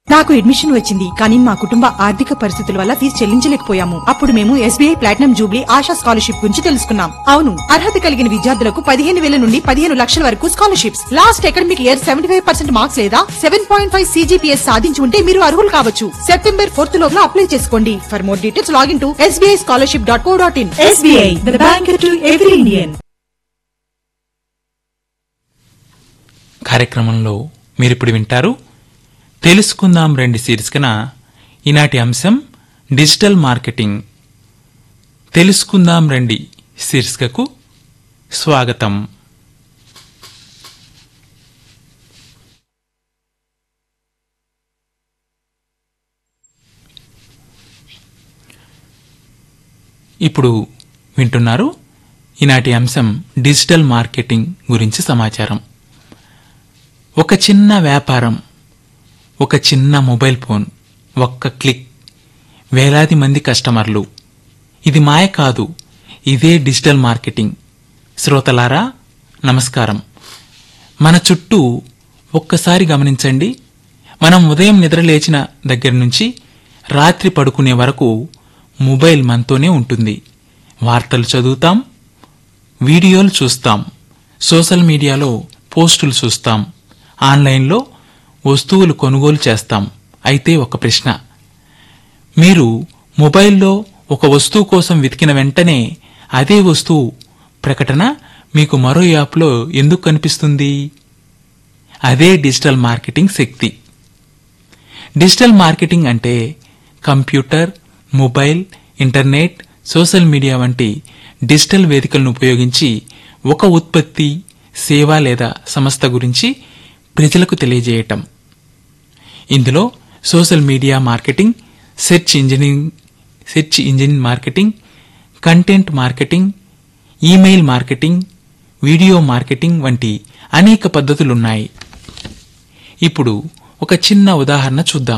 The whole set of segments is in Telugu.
నాకు అడ్మిషన్ వచ్చింది, కానీ మా కుటుంబ ఆర్థిక పరిస్థితుల వల్ల ఫీజు చెల్లించలేకపోయాము. అప్పుడు మేము SBI platinum Jubilee ASHA scholarship గురించి తెలుసుకున్నాం. అవును, అర్హత కలిగిన విద్యార్థులకు 15,000 నుండి 15 లక్షల వరకు scholarships. Last academic year 75% marks లేదా 7.5 CGPS సాధించి ఉంటే మీరు అర్హులు కావచ్చు. సెప్టెంబర్ 4 లోపల అప్లై చేసుకోండి. For more details login to sbischolarship.co.in. SBI, the bank to every Indian. కార్యక్రమంలో మీరిప్పుడు వింటారు తెలుసుకుందాం రండి శీర్షికన ఈనాటి అంశం డిజిటల్ మార్కెటింగ్. తెలుసుకుందాం రండి శీర్షికకు స్వాగతం. ఇప్పుడు వింటున్నారు ఈనాటి అంశం డిజిటల్ మార్కెటింగ్ గురించి సమాచారం. ఒక చిన్న వ్యాపారం, ఒక చిన్న మొబైల్ ఫోన్, ఒక్క క్లిక్, వేలాది మంది కస్టమర్లు. ఇది మాయ కాదు, ఇదే డిజిటల్ మార్కెటింగ్. శ్రోతలారా నమస్కారం. మన చుట్టూ ఒక్కసారి గమనించండి. మనం ఉదయం నిద్రలేచిన దగ్గర నుంచి రాత్రి పడుకునే వరకు మొబైల్ మనతోనే ఉంటుంది. వార్తలు చదువుతాం, వీడియోలు చూస్తాం, సోషల్ మీడియాలో పోస్టులు చూస్తాం, ఆన్లైన్లో వస్తువులు కొనుగోలు చేస్తాం. అయితే ఒక ప్రశ్న, మీరు మొబైల్లో ఒక వస్తువు కోసం వెతికిన వెంటనే అదే వస్తువు ప్రకటన మీకు మరో యాప్లో ఎందుకు కనిపిస్తుంది? అదే డిజిటల్ మార్కెటింగ్ శక్తి. డిజిటల్ మార్కెటింగ్ అంటే computer, mobile, internet, social media వంటి డిజిటల్ వేదికలను ఉపయోగించి ఒక ఉత్పత్తి, సేవ లేదా సంస్థ గురించి ప్రజలకు తెలియజేయటం. ఇందులో social media marketing, search engine marketing, content marketing, email marketing, video marketing వంటి అనేక పద్ధతులున్నాయి. ఇప్పుడు ఒక చిన్న ఉదాహరణ చూద్దాం.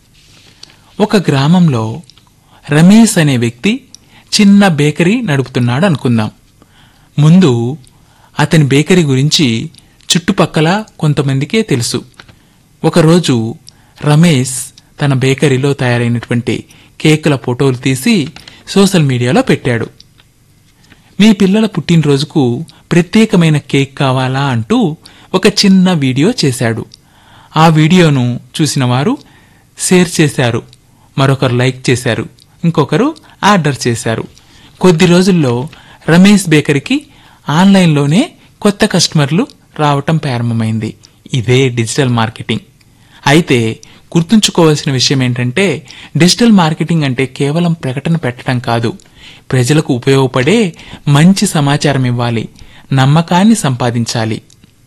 ఒక గ్రామంలో రమేష్ అనే వ్యక్తి చిన్న బేకరీ నడుపుతున్నాడు అనుకుందాం. ముందు అతని బేకరీ గురించి చుట్టుపక్కల కొంతమందికే తెలుసు. ఒకరోజు రమేష్ తన బేకరీలో తయారైనటువంటి కేకుల ఫోటోలు తీసి సోషల్ మీడియాలో పెట్టాడు. మీ పిల్లల పుట్టినరోజుకు ప్రత్యేకమైన కేక్ కావాలా అంటూ ఒక చిన్న వీడియో చేశాడు. ఆ వీడియోను చూసిన వారు షేర్ చేశారు, మరొకరు లైక్ చేశారు, ఇంకొకరు ఆర్డర్ చేశారు. కొద్ది రోజుల్లో రమేష్ బేకరీకి ఆన్లైన్లోనే కొత్త కస్టమర్లు రావటం ప్రారంభమైంది. ఇదే డిజిటల్ మార్కెటింగ్. అయితే గుర్తుంచుకోవాల్సిన విషయం ఏంటంటే, డిజిటల్ మార్కెటింగ్ అంటే కేవలం ప్రకటన పెట్టడం కాదు. ప్రజలకు ఉపయోగపడే మంచి సమాచారం ఇవ్వాలి, నమ్మకాన్ని సంపాదించాలి,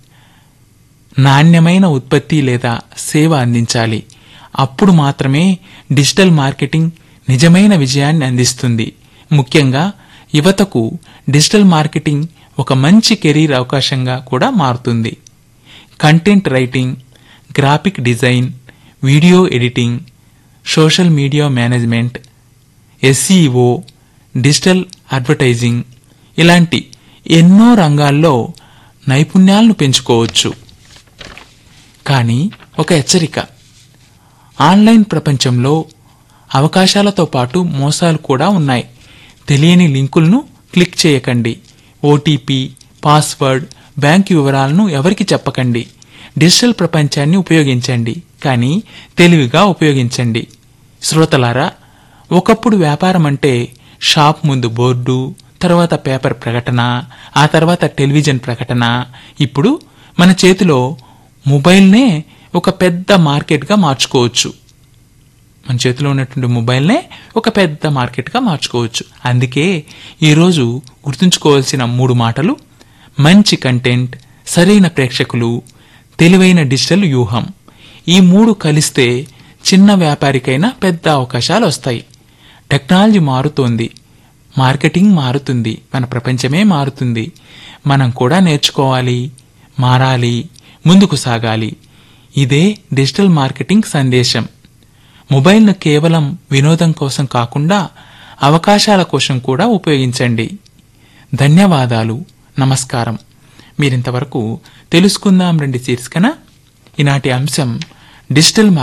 నాణ్యమైన ఉత్పత్తి లేదా సేవ అందించాలి. అప్పుడు మాత్రమే డిజిటల్ మార్కెటింగ్ నిజమైన విజయాన్ని అందిస్తుంది. ముఖ్యంగా యువతకు డిజిటల్ మార్కెటింగ్ ఒక మంచి కెరీర్ అవకాశంగా కూడా మారుతుంది. Content writing, graphic design, video editing, social media management, SEO, digital advertising ఇలాంటి ఎన్నో రంగాల్లో నైపుణ్యాలను పెంచుకోవచ్చు. కానీ ఒక హెచ్చరిక, ఆన్లైన్ ప్రపంచంలో అవకాశాలతో పాటు మోసాలు కూడా ఉన్నాయి. తెలియని లింకులను క్లిక్ చేయకండి. OTP, పాస్వర్డ్, బ్యాంకు వివరాలను ఎవరికి చెప్పకండి. డిజిటల్ ప్రపంచాన్ని ఉపయోగించండి, కానీ తెలివిగా ఉపయోగించండి. శ్రోతలారా, ఒకప్పుడు వ్యాపారం అంటే షాప్ ముందు బోర్డు, తర్వాత పేపర్ ప్రకటన, ఆ తర్వాత టెలివిజన్ ప్రకటన. ఇప్పుడు మన చేతిలో మొబైల్నే ఒక పెద్ద మార్కెట్గా మార్చుకోవచ్చు. మన చేతిలో ఉన్నటువంటి మొబైల్నే ఒక పెద్ద మార్కెట్గా మార్చుకోవచ్చు. అందుకే ఈరోజు గుర్తుంచుకోవాల్సిన 3 మాటలు: మంచి కంటెంట్, సరైన ప్రేక్షకులు, తెలివైన డిజిటల్ వ్యూహం. ఈ 3 కలిస్తే చిన్న వ్యాపారికైనా పెద్ద అవకాశాలు వస్తాయి. టెక్నాలజీ మారుతోంది, మార్కెటింగ్ మారుతుంది, మన ప్రపంచమే మారుతుంది. మనం కూడా నేర్చుకోవాలి, మారాలి, ముందుకు సాగాలి. ఇదే డిజిటల్ మార్కెటింగ్ సందేశం. మొబైల్ను కేవలం వినోదం కోసం కాకుండా అవకాశాల కోసం కూడా ఉపయోగించండి. ధన్యవాదాలు. నమస్కారం. మీరింతవరకు తెలుసుకుందాం రండి శీర్షికన ఈనాటి అంశం డిజిటల్